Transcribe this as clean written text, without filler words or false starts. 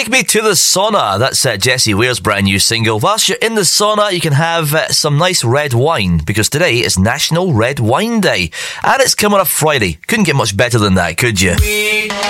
Take Me to the Sauna. That's Jessie Ware's brand new single. Whilst you're in the sauna, you can have some nice red wine, because today is National Red Wine Day. And it's come on a Friday. Couldn't get much better than that, could you?